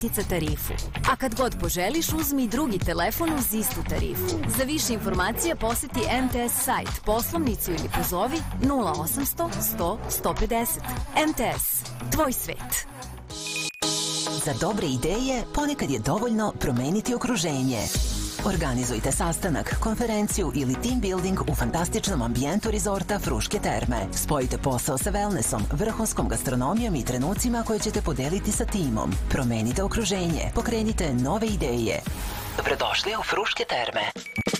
tarifu. A kad god poželiš, uzmi i drugi telefon uz istu tarifu. Za više informacija poseti MTS sajt, poslovnicu ili pozovi 0800 100 150. MTS. Tvoj svet. Za dobre ideje ponekad je dovoljno promeniti okruženje. Organizujte sastanak, konferenciju ili team building u fantastičnom ambijentu rezorta Fruške terme. Spojite posao sa wellnessom, vrhunskom gastronomijom i trenucima koje ćete podeliti sa timom. Promenite okruženje, pokrenite nove ideje. Dobrodošli u Fruške terme.